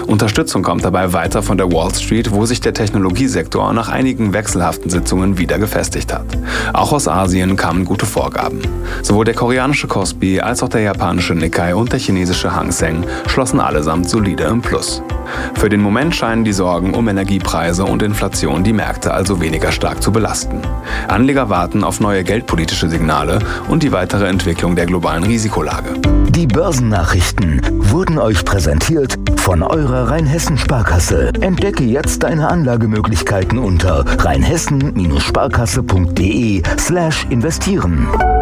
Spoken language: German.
Unterstützung kommt dabei weiter von der Wall Street, wo sich der Technologiesektor nach einigen wechselhaften Sitzungen wieder gefestigt hat. Auch aus Asien kamen gute Vorgaben. Sowohl der koreanische Kospi als auch der japanische Nikkei und der chinesische Hang Seng schlossen allesamt solide im Plus. Für den Moment scheinen die Sorgen um Energiepreise und Inflation die Märkte also weniger stark zu belasten. Anleger warten auf neue geldpolitische Signale und die weitere Entwicklung der globalen Risikolage. Die Börsennachrichten wurden euch präsentiert von eurer Rheinhessen-Sparkasse. Entdecke jetzt deine Anlagemöglichkeiten unter rheinhessen-sparkasse.de/investieren.